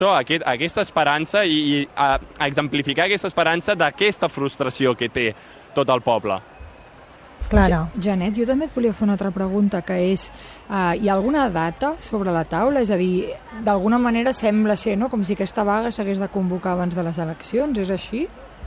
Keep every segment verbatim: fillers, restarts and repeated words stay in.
aquest, aquesta esperança i, i a, a exemplificar aquesta esperança d'aquesta frustració que té tot el poble. Clara. Janet, jo també et volia fer una altra pregunta, que és, uh, hi ha alguna data sobre la taula? És a dir, d'alguna manera sembla ser, no?, com si aquesta vaga s'hagués de convocar abans de les eleccions, és així?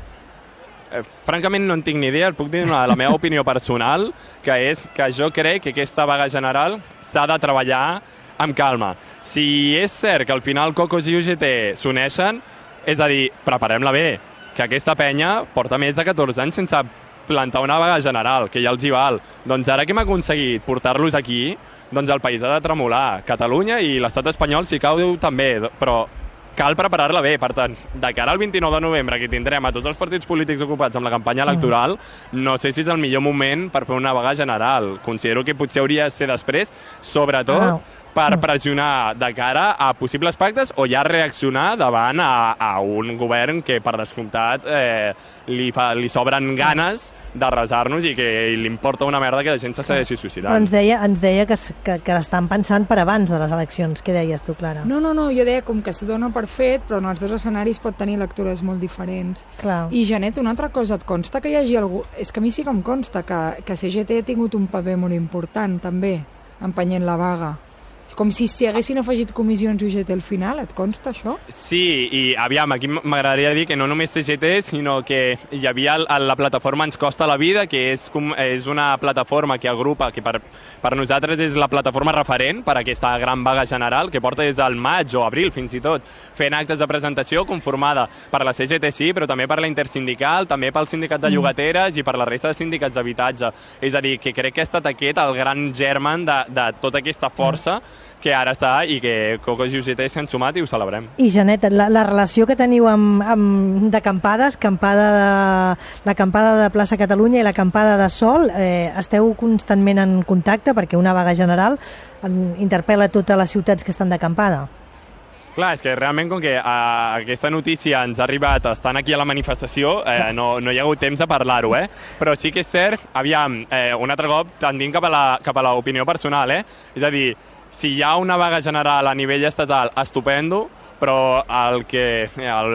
Eh, francament no en tinc ni idea, et puc dir una, la meva opinió personal, que és que jo crec que aquesta vaga general s'ha de treballar amb calma. Si és cert que al final Cocos i U G T s'uneixen, és a dir, preparem-la bé, que aquesta penya porta més de catorze anys sense plantar una vaga general, que ja els hi val. Doncs ara que hem aconseguit portar-los aquí, doncs el país ha de tremolar. Catalunya i l'estat espanyol si cau també, però cal preparar-la bé. Per tant, de cara al vint-i-nou de novembre, que tindrem a tots els partits polítics ocupats amb la campanya electoral, no sé si és el millor moment per fer una vaga general. Considero que potser hauria de ser després, sobretot per pressionar de cara a possibles pactes o ja reaccionar davant a, a un govern que, per descomptat, eh, li, fa, li sobren ganes d'arrasar-nos i que li importa una merda que la gent se segueixi suïcidant. Però ens deia, ens deia que, que, que l'estan pensant per abans de les eleccions. Què deies tu, Clara? No, no, no, jo deia com que es dona per fet, però en els dos escenaris pot tenir lectures molt diferents. Clar. I, Janet, una altra cosa, et consta que hi hagi algú... És que a mi sí que em consta que, que C G T ha tingut un paper molt important, també, empenyent la vaga. Com si s'hi haguessin afegit comissions U G T al final, et consta això? Sí, i aviam, aquí m'agradaria dir que no només C G T, sinó que hi havia la plataforma Ens Costa la Vida, que és, és una plataforma que agrupa, que per, per nosaltres és la plataforma referent per a aquesta gran vaga general, que porta des del maig o abril, fins i tot, fent actes de presentació conformada per la C G T, sí, però també per la Intersindical, també pel Sindicat de Llogateres i per la resta de sindicats d'habitatge. És a dir, que crec que ha estat aquest el gran germen de, de tota aquesta força que ara està i que Cocos i U G T s'han sumat i ho celebrem. I, Janet, la, la relació que teniu amb, amb d'acampades, campada de, l'acampada de Plaça Catalunya i l'acampada de Sol, eh, esteu constantment en contacte perquè una vaga general en, interpel·la totes les ciutats que estan d'acampada? Clar, és que realment com que eh, aquesta notícia ens ha arribat estant aquí a la manifestació, eh, no, no hi ha hagut temps de parlar-ho, eh? Però sí que és cert, aviam, eh, un altre cop tendint cap a la, cap a l'opinió personal, eh? És a dir, si hi ha una vaga general a nivell estatal, estupendo, però el que el,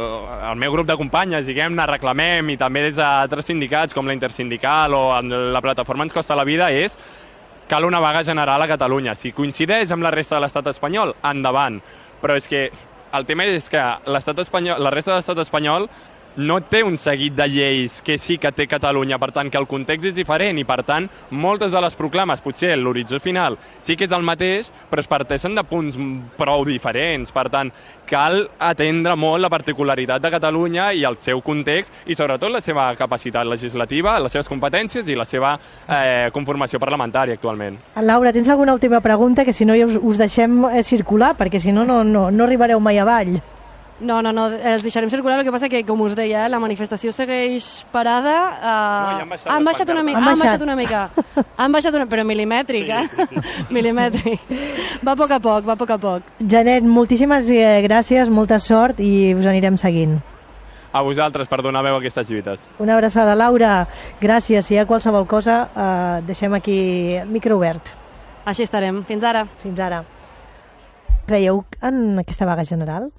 el meu grup de companyes, diguem-ne, reclamem, i també des d'altres sindicats com la Intersindical o la plataforma Ens Costa la Vida, és cal una vaga general a Catalunya. Si coincideix amb la resta de l'estat espanyol, endavant. Però és que el tema és que l'estat espanyol, la resta de l'estat espanyol no té un seguit de lleis que sí que té Catalunya, per tant que el context és diferent i per tant moltes de les proclames, potser l'horitzó final sí que és el mateix, però es parteixen de punts prou diferents, per tant cal atendre molt la particularitat de Catalunya i el seu context i sobretot la seva capacitat legislativa, les seves competències i la seva eh, conformació parlamentària actualment. Laura, tens alguna última pregunta? Que si no ja us, us deixem circular, perquè si no, no, no, no arribareu mai avall. No, no, no, els deixarem circular, el que passa que, com us deia, la manifestació segueix parada. Uh, no, ja han baixat, han baixat una mica, han baixat. baixat una mica, han baixat una, però milimètric, eh? Sí, sí, sí. Milimètric. Va a poc a poc, va a poc a poc. Janet, moltíssimes gràcies, molta sort i us anirem seguint. A vosaltres per donar veu a aquestes lluites. Una abraçada, Laura. Gràcies. Si hi ha qualsevol cosa, eh, deixem aquí micro obert. Així estarem. Fins ara. Fins ara. Creieu en aquesta vaga general?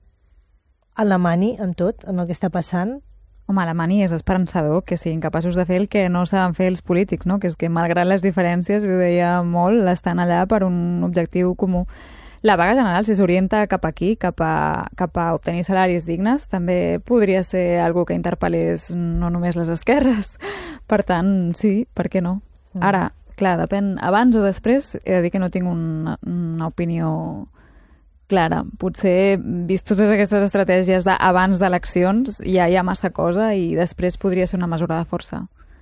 En la Mani, en tot, en el que està passant? Home, la Mani és esperançador que siguin capaços de fer el que no saben fer els polítics, no? Que és que, malgrat les diferències, ho deia molt, estan allà per un objectiu comú. La vaga general, si s'orienta cap aquí, cap a, cap a obtenir salaris dignes, també podria ser algo que interpel·lés no només les esquerres. Per tant, sí, per què no? Ara, clar, depèn, abans o després, he de dir que no tinc una, una opinió clara. Potser, vist totes aquestes estratègies d'abans d'eleccions, ja hi ha massa cosa i després podria ser una mesura de força.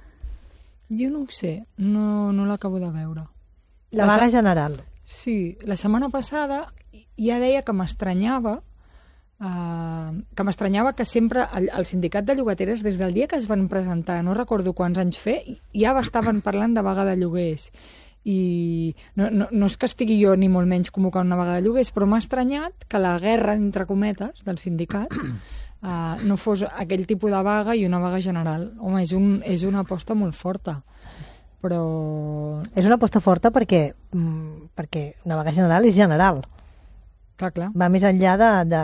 Jo no ho sé, no, no l'acabo de veure. La vaga general. Sí, la setmana passada ja deia que m'estranyava uh, que m'estranyava que sempre el, el sindicat de llogateres, des del dia que es van presentar, no recordo quants anys fer, ja estaven parlant de vaga de lloguers. I no, no, no és que estigui jo ni molt menys convocant una vaga de lloguers, però m'ha estranyat que la guerra, entre cometes, del sindicat uh, no fos aquell tipus de vaga i una vaga general. Home, és, un, és una aposta molt forta. Però... És una aposta forta perquè, perquè una vaga general és general. Clar, clar. Va més enllà de, de